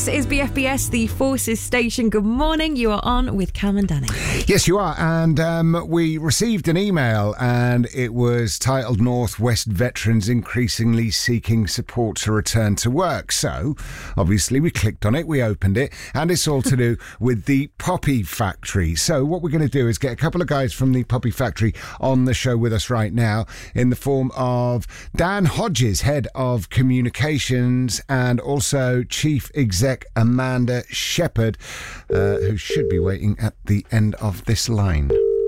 This is BFBS, the Forces Station. Good morning. You are on with Cam and Danny. Yes, you are. And we received an email and it was titled North West Veterans Increasingly Seeking Support to Return to Work. So, obviously, we clicked on it, we opened it, and it's all to do with the Poppy Factory. So what we're going to do is get a couple of guys from the Poppy Factory on the show with us right now in the form of Dan Hodges, Head of Communications, and also Chief Exec Amanda Shepherd, who should be waiting at the end of this line.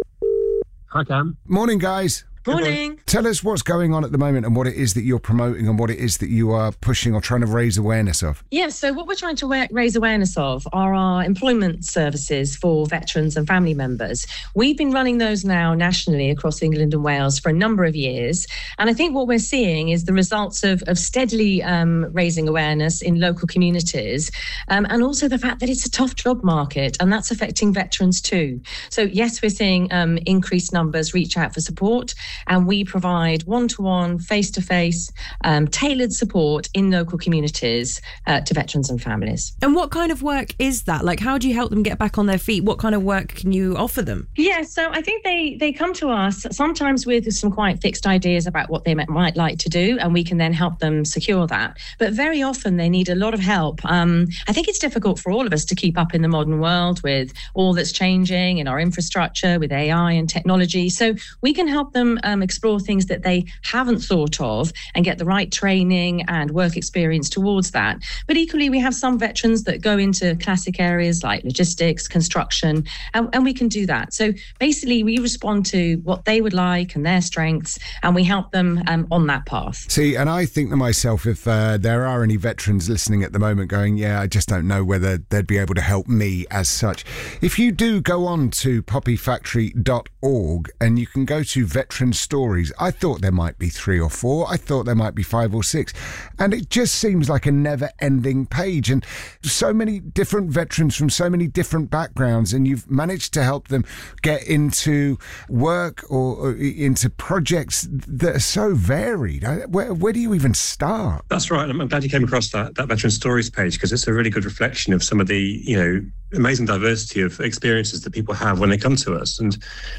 Hi, Cam. Morning, guys. Morning. Tell us what's going on at the moment and what it is that you're promoting and what it is that you are pushing or trying to raise awareness of. Yeah, so what we're trying to raise awareness of are our employment services for veterans and family members. We've been running those now nationally across England and Wales for a number of years. And I think what we're seeing is the results of steadily raising awareness in local communities, and also the fact that it's a tough job market, and that's affecting veterans too. So yes, we're seeing increased numbers reach out for support. And we provide one-to-one, face-to-face, tailored support in local communities to veterans and families. And what kind of work is that? Like, how do you help them get back on their feet? What kind of work can you offer them? Yeah, so I think they come to us sometimes with some quite fixed ideas about what they might like to do, and we can then help them secure that. But very often they need a lot of help. I think it's difficult for all of us to keep up in the modern world with all that's changing in our infrastructure, with AI and technology. So we can help them explore things that they haven't thought of and get the right training and work experience towards that. But equally, we have some veterans that go into classic areas like logistics, construction, and we can do that. So basically, we respond to what they would like and their strengths, and we help them on that path. See, and I think to myself, if there are any veterans listening at the moment going, yeah, I just don't know whether they'd be able to help me as such. If you do go on to poppyfactory.org and you can go to veteran stories, I thought there might be 3 or 4. I thought there might be 5 or 6. And it just seems like a never-ending page. And so many different veterans from so many different backgrounds, and you've managed to help them get into work or into projects that are so varied. Where do you even start? That's right. I'm glad you came across that Veteran Stories page, because it's a really good reflection of some of the, amazing diversity of experiences that people have when they come to us. And,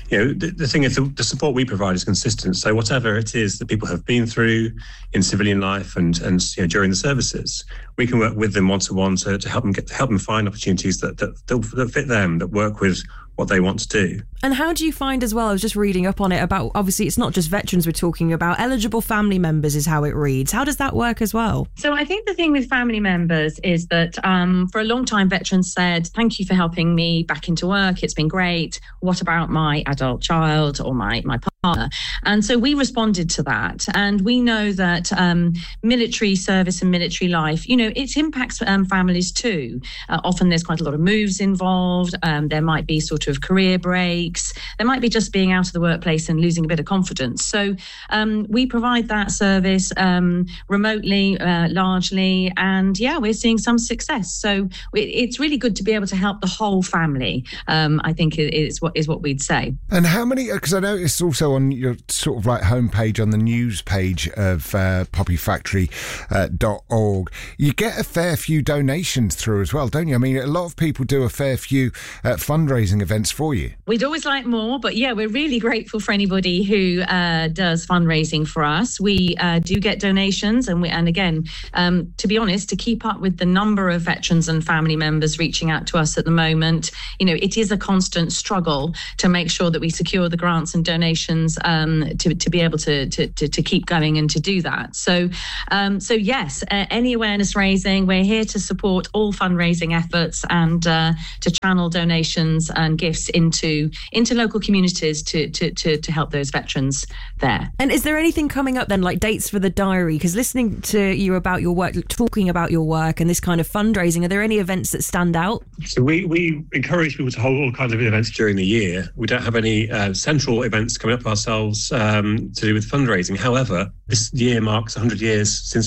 the thing is, the support we provide is consistent. So whatever it is that people have been through in civilian life and during the services, we can work with them one-to-one to help them find opportunities that fit them, that work with what they want to do. And how do you find as well, I was just reading up on it about, obviously it's not just veterans we're talking about, eligible family members is how it reads. How does that work as well? So I think the thing with family members is that for a long time, veterans said, thank you for helping me back into work. It's been great. What about my adult child or my partner? And so we responded to that. And we know that military service and military life, it impacts families too. Often there's quite a lot of moves involved. There might be sort of career breaks. There might be just being out of the workplace and losing a bit of confidence. So we provide that service remotely, largely, and we're seeing some success. So it's really good to be able to help the whole family. I think is what we'd say. And how many? Because I noticed also on your sort of like homepage on the news page of poppyfactory.org, you get a fair few donations through as well, don't you? I mean, a lot of people do a fair few fundraising events for you. We'd always like more, but we're really grateful for anybody who does fundraising for us. We do get donations, and again, to be honest, to keep up with the number of veterans and family members reaching out to us at the moment, it is a constant struggle to make sure that we secure the grants and donations to be able to keep going and to do that. So yes, any awareness raising, we're here to support all fundraising efforts and to channel donations and gifts into local communities to help those veterans there. And is there anything coming up then, like dates for the diary? Because listening to you about your work, talking about your work and this kind of fundraising, are there any events that stand out? So we encourage people to hold all kinds of events during the year. We don't have any central events coming up ourselves to do with fundraising. However, this year marks 100 years since we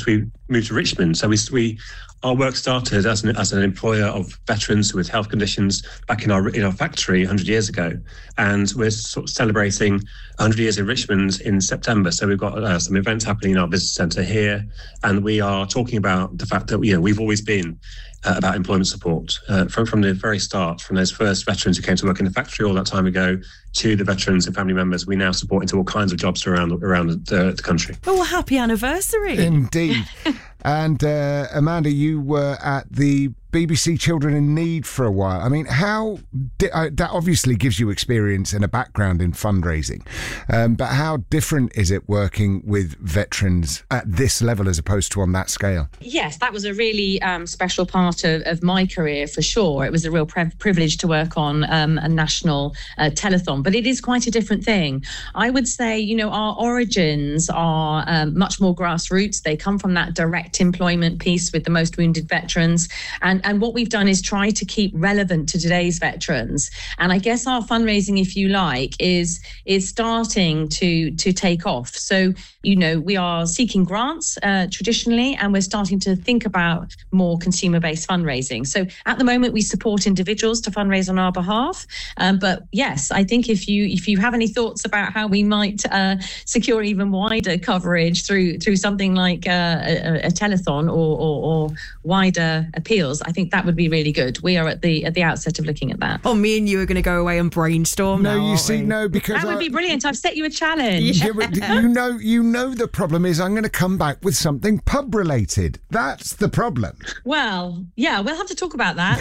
moved to Richmond. So our work started as an employer of veterans with health conditions back in our factory 100 years ago, and we're sort of celebrating 100 years in Richmond in September. So we've got some events happening in our business centre here, and we are talking about the fact that we've always been about employment support from the very start, from those first veterans who came to work in the factory all that time ago to the veterans and family members we now support into all kinds of jobs around the country. Oh, happy anniversary. Indeed. And Amanda, you were at the BBC Children in Need for a while. I mean, that obviously gives you experience and a background in fundraising, but how different is it working with veterans at this level as opposed to on that scale? Yes, that was a really special part of my career for sure. It was a real privilege to work on a national telethon, but it is quite a different thing. I would say, our origins are much more grassroots. They come from that direct employment piece with the most wounded veterans. And what we've done is try to keep relevant to today's veterans. And I guess our fundraising, if you like, is starting to take off. So, we are seeking grants traditionally, and we're starting to think about more consumer-based fundraising. So at the moment, we support individuals to fundraise on our behalf. But yes, I think if you have any thoughts about how we might secure even wider coverage through something like a telethon or wider appeals, I think that would be really good. We are at the outset of looking at that. Oh, me and you are going to go away and brainstorm. No, now, you see, no, because that would be brilliant. I've set you a challenge. Yeah, but you know the problem is I'm going to come back with something pub related. That's the problem. Well, yeah, we'll have to talk about that.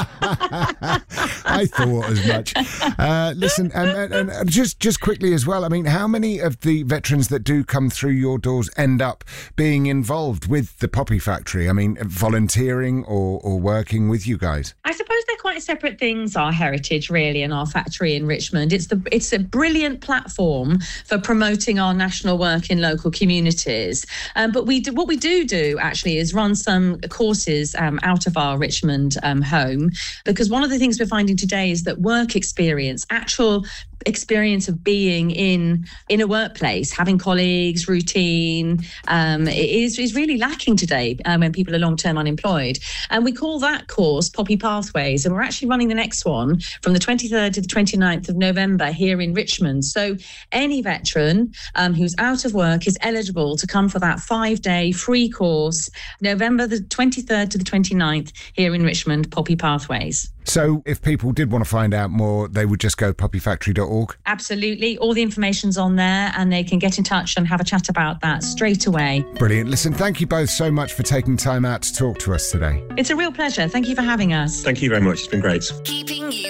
I thought as much. Listen, and just quickly as well, I mean, how many of the veterans that do come through your doors end up being involved with the Poppy Factory? I mean, volunteering or working with you guys? I suppose they're quite separate things, our heritage really, and our factory in Richmond. It's a brilliant platform for promoting our national work in local communities. But what we do actually is run some courses out of our Richmond home, because one of the things we're finding today is that work experience, actual experience of being in a workplace, having colleagues, routine, is really lacking today when people are long-term unemployed. And we call that course Poppy Pathways, and we're actually running the next one from the 23rd to the 29th of November here in Richmond. So any veteran who's out of work is eligible to come for that 5-day free course, November the 23rd to the 29th here in Richmond, Poppy Pathways. So if people did want to find out more, they would just go poppyfactory.org? Absolutely. All the information's on there, and they can get in touch and have a chat about that straight away. Brilliant. Listen, thank you both so much for taking time out to talk to us today. It's a real pleasure. Thank you for having us. Thank you very much. It's been great. Keeping you